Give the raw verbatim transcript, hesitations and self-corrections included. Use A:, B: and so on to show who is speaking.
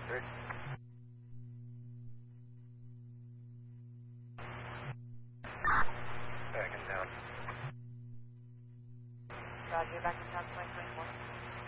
A: three. Back in town.
B: Roger, back in town, twenty twenty-four.